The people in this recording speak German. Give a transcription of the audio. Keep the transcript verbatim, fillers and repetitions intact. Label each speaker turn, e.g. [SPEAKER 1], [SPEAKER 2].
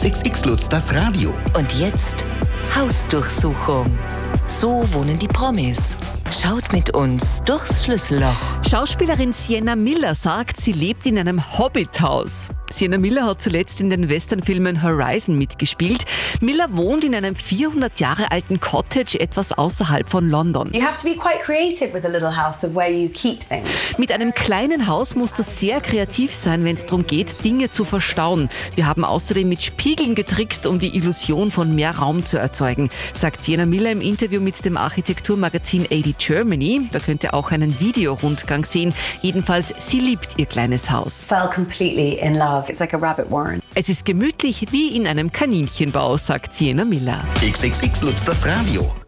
[SPEAKER 1] X X Lutz, das Radio.
[SPEAKER 2] Und jetzt Hausdurchsuchung. So wohnen die Promis. Schaut mit uns durchs Schlüsselloch.
[SPEAKER 3] Schauspielerin Sienna Miller sagt, sie lebt in einem Hobbithaus. Sienna Miller hat zuletzt in den Westernfilmen Horizon mitgespielt. Miller wohnt in einem vierhundert Jahre alten Cottage etwas außerhalb von London.
[SPEAKER 4] You have to be quite creative with a little house of where you keep things.
[SPEAKER 3] Mit einem kleinen Haus musst du sehr kreativ sein, wenn es darum geht, Dinge zu verstauen. Wir haben außerdem mit Spiegeln getrickst, um die Illusion von mehr Raum zu erzeugen, sagt Sienna Miller im Interview mit dem Architekturmagazin eighty Germany. Da könnt ihr auch einen Videorundgang sehen. Jedenfalls, sie liebt ihr kleines Haus.
[SPEAKER 4] Fell completely in love. It's like a rabbit warren.
[SPEAKER 3] Es ist gemütlich wie in einem Kaninchenbau, sagt Sienna Miller.
[SPEAKER 1] X X X Lutz, das Radio.